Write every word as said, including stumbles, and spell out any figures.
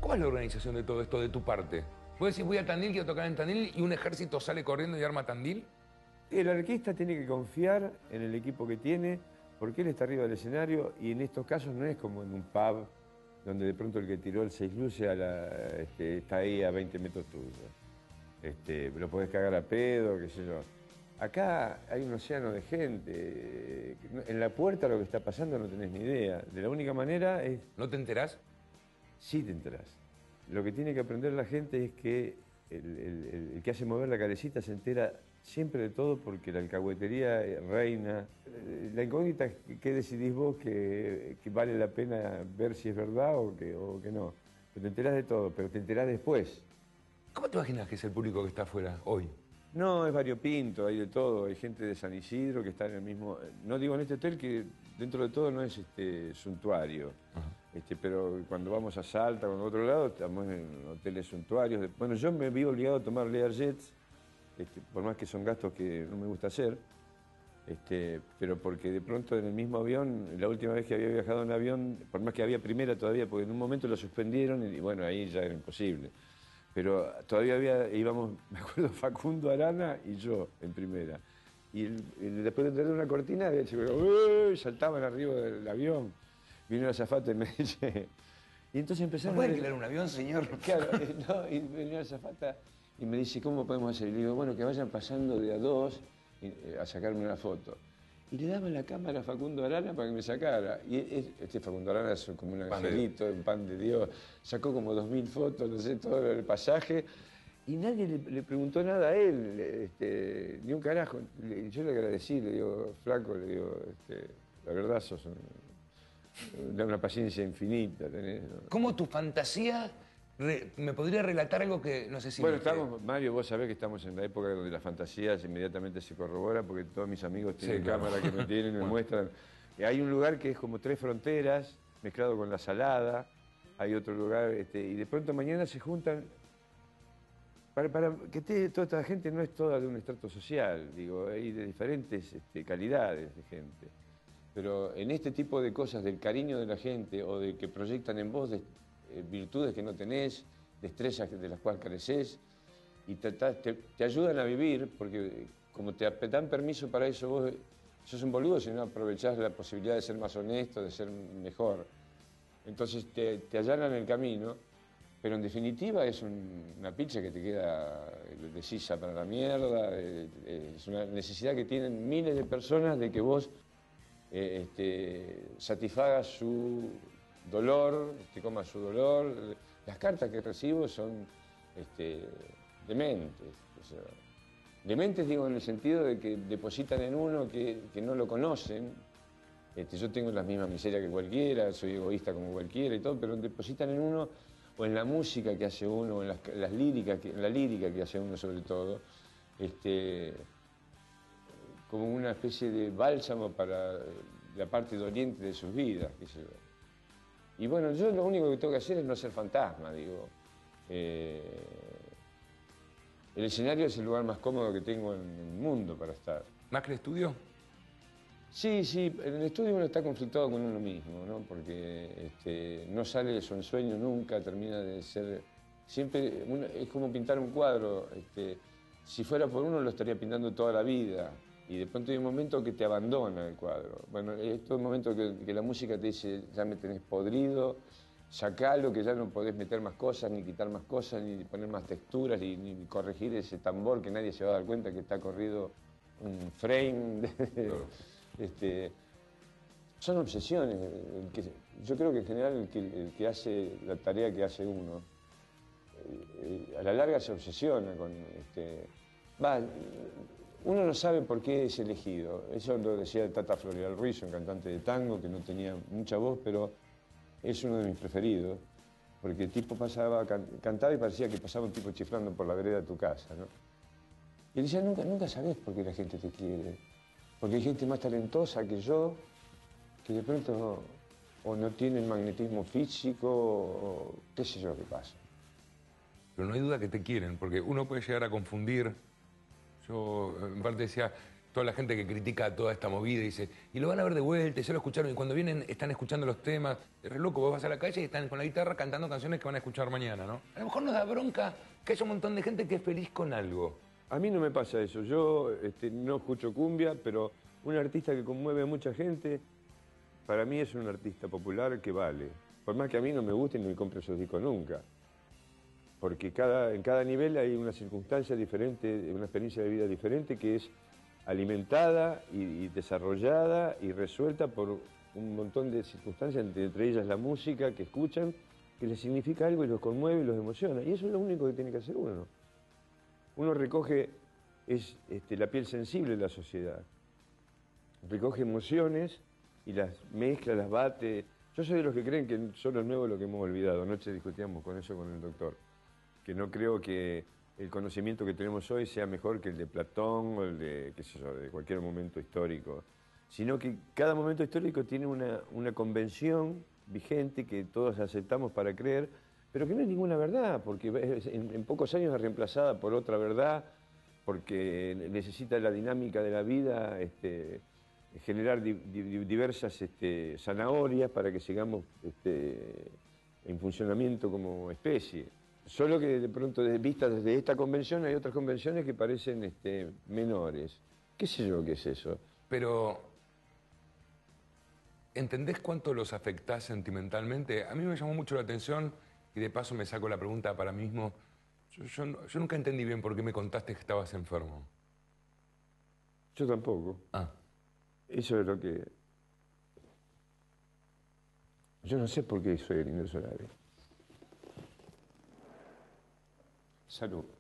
¿Cómo es la organización de todo esto de tu parte? ¿Puedes decir, voy a Tandil, quiero tocar en Tandil, y un ejército sale corriendo y arma Tandil? El artista tiene que confiar en el equipo que tiene, porque él está arriba del escenario y en estos casos no es como en un pub, donde de pronto el que tiró el seis luces a la, este, está ahí a veinte metros tuyo. Este, lo podés cagar a pedo, qué sé yo. Acá hay un océano de gente. En la puerta lo que está pasando no tenés ni idea. De la única manera es... ¿No te enterás? Sí te enterás. Lo que tiene que aprender la gente es que el, el, el que hace mover la calecita se entera siempre de todo porque la alcahuetería reina. La incógnita es qué decidís vos que, que vale la pena ver si es verdad o que, o que no. Pero te enterás de todo, pero te enterás después. ¿Cómo te imaginas que es el público que está afuera hoy? No, es variopinto, hay de todo. Hay gente de San Isidro que está en el mismo... No digo en este hotel que dentro de todo no es este, suntuario. Este, pero cuando vamos a Salta o en otro lado, estamos en hoteles suntuarios. Bueno, yo me vi obligado a tomar Learjets, este, por más que son gastos que no me gusta hacer, este, pero porque de pronto en el mismo avión, la última vez que había viajado en avión, por más que había primera todavía, porque en un momento lo suspendieron y bueno, ahí ya era imposible. Pero todavía había, íbamos, me acuerdo, Facundo Arana y yo en primera. Y, el, el, después de tener una cortina, ¡uy! Saltaban arriba del avión. Vino el azafata y me dice... Y entonces empezaron... ¿No puede alquilar un avión, señor? Claro, no, y vino el azafata y me dice, ¿cómo podemos hacer? Y le digo, bueno, que vayan pasando de a dos a sacarme una foto. Y le daban la cámara a Facundo Arana para que me sacara. Y este Facundo Arana es como un angelito, un pan de Dios. Sacó como dos mil fotos, no sé, todo el pasaje. Y nadie le, le preguntó nada a él, este, ni un carajo. Y yo le agradecí, le digo, flaco, le digo, este, la verdad sos un, da una paciencia infinita. Tenés, ¿no? ¿Cómo tu fantasía re, me podría relatar algo que no sé si... Bueno, estamos, Mario, vos sabés que estamos en la época donde las fantasías inmediatamente se corroboran porque todos mis amigos tienen sí, claro. cámara que me tienen y me bueno. muestran. Hay un lugar que es como tres fronteras, mezclado con la Salada. Hay otro lugar, este, y de pronto mañana se juntan... Para, para que te, toda esta gente no es toda de un estrato social, digo, hay de diferentes este, calidades de gente. Pero en este tipo de cosas del cariño de la gente o de que proyectan en vos de, eh, virtudes que no tenés, destrezas de las cuales carecés, y te, te, te ayudan a vivir, porque como te dan permiso para eso, vos sos un boludo si no aprovechás la posibilidad de ser más honesto, de ser mejor. Entonces te, te allanan el camino. Pero en definitiva es un, una pizza que te queda de sisa para la mierda, es una necesidad que tienen miles de personas de que vos eh, este, satisfagas su dolor, te comas su dolor. Las cartas que recibo son este, dementes. O sea, dementes digo en el sentido de que depositan en uno que, que no lo conocen. Este, yo tengo las mismas miserias que cualquiera, soy egoísta como cualquiera y todo, pero depositan en uno... o en la música que hace uno, o en las, las líricas, que, en la lírica que hace uno sobre todo, este, como una especie de bálsamo para la parte doliente de sus vidas, qué sé yo. Y bueno, yo lo único que tengo que hacer es no ser fantasma, digo. Eh, el escenario es el lugar más cómodo que tengo en el mundo para estar. ¿Más que el estudio? Sí, sí, en el estudio uno está conflictado con uno mismo, ¿no? Porque este, no sale de su ensueño nunca, termina de ser... Siempre uno, es como pintar un cuadro. Este, si fuera por uno lo estaría pintando toda la vida y de pronto hay un momento que te abandona el cuadro. Bueno, es todo un momento que, que la música te dice, ya me tenés podrido, sacalo, que ya no podés meter más cosas, ni quitar más cosas, ni poner más texturas, ni, ni corregir ese tambor que nadie se va a dar cuenta que está corrido un frame de... No. Este, son obsesiones. El que, yo creo que en general el que, el que hace la tarea que hace uno, eh, a la larga se obsesiona con... Este, va, uno no sabe por qué es elegido. Eso lo decía el Tata Floreal Ruiz, un cantante de tango que no tenía mucha voz, pero es uno de mis preferidos, porque el tipo pasaba, can, cantaba y parecía que pasaba un tipo chiflando por la vereda de tu casa, ¿no? Y él decía, nunca, nunca sabés por qué la gente te quiere. Porque hay gente más talentosa que yo, que de pronto o no tiene el magnetismo físico, o qué sé yo qué pasa. Pero no hay duda que te quieren, porque uno puede llegar a confundir. Yo, en parte, decía, toda la gente que critica toda esta movida y dice, y lo van a ver de vuelta, y se lo escucharon, y cuando vienen están escuchando los temas. Es re loco, vos vas a la calle y están con la guitarra cantando canciones que van a escuchar mañana, ¿no? A lo mejor nos da bronca que haya un montón de gente que es feliz con algo. A mí no me pasa eso. Yo este, no escucho cumbia, pero un artista que conmueve a mucha gente, para mí es un artista popular que vale. Por más que a mí no me guste ni me compre esos discos nunca. Porque cada, en cada nivel hay una circunstancia diferente, una experiencia de vida diferente que es alimentada y, y desarrollada y resuelta por un montón de circunstancias, entre, entre ellas la música que escuchan, que les significa algo y los conmueve y los emociona. Y eso es lo único que tiene que hacer uno. Uno recoge, es este, la piel sensible de la sociedad. Recoge emociones y las mezcla, las bate. Yo soy de los que creen que solo es nuevo lo que hemos olvidado. Anoche discutíamos con eso con el doctor. Que no creo que el conocimiento que tenemos hoy sea mejor que el de Platón o el de, qué sé yo, de cualquier momento histórico, sino que cada momento histórico tiene una, una convención vigente que todos aceptamos para creer, pero que no es ninguna verdad, porque en, en pocos años es reemplazada por otra verdad, porque necesita la dinámica de la vida este, generar di, di, diversas este, zanahorias para que sigamos este, en funcionamiento como especie. Solo que de pronto, de vista desde esta convención, hay otras convenciones que parecen este, menores. ¿Qué sé yo qué es eso? Pero, ¿entendés cuánto los afectás sentimentalmente? A mí me llamó mucho la atención, y de paso me saco la pregunta para mí mismo. Yo, yo, yo nunca entendí bien por qué me contaste que estabas enfermo. Yo tampoco. Ah. Eso es lo que... Yo no sé por qué soy el Indio Solari. Salud.